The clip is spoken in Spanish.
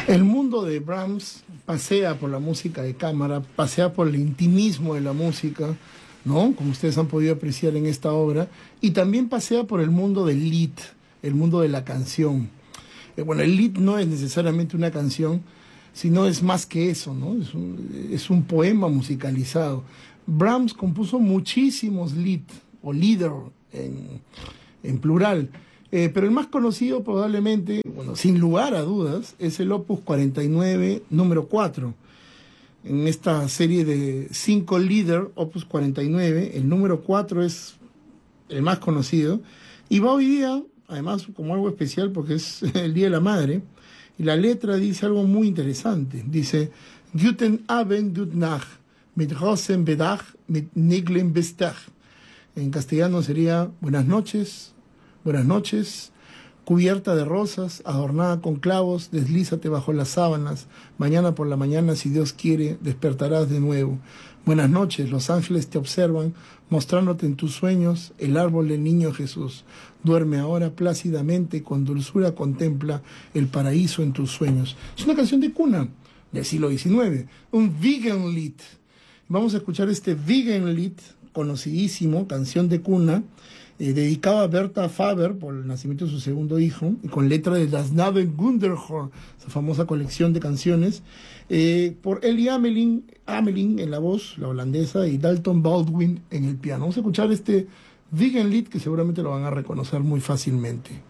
El mundo de Brahms pasea por la música de cámara, pasea por el intimismo de la música, ¿no? Como ustedes han podido apreciar en esta obra, y también pasea por el mundo del Lied, el mundo de la canción. Bueno, el Lied no es necesariamente una canción, sino es más que eso, ¿no? Es un poema musicalizado. Brahms compuso muchísimos Lied, o Lieder en plural. Pero el más conocido probablemente, bueno, sin lugar a dudas, es el Opus 49, número 4. En esta serie de 5 Lieder, Opus 49, el número 4 es el más conocido. Y va hoy día, además, como algo especial porque es el Día de la Madre, y la letra dice algo muy interesante. Dice, Guten Abend, gute Nacht, mit Rosen Bedach, mit Niglen Bestach. En castellano sería, buenas noches, cubierta de rosas, adornada con clavos, deslízate bajo las sábanas, mañana por la mañana, si Dios quiere, despertarás de nuevo. Buenas noches, los ángeles te observan, mostrándote en tus sueños el árbol del niño Jesús. Duerme ahora plácidamente y con dulzura contempla el paraíso en tus sueños. Es una canción de cuna del siglo XIX, un Wiegenlied. Vamos a escuchar este Wiegenlied, conocidísimo, canción de cuna, dedicado a Berta Faber por el nacimiento de su segundo hijo, y con letra de Das Naben Wunderhorn, esa famosa colección de canciones, por Ellie Amelin en la voz, la holandesa, y Dalton Baldwin en el piano. Vamos a escuchar este Wiegenlied que seguramente lo van a reconocer muy fácilmente.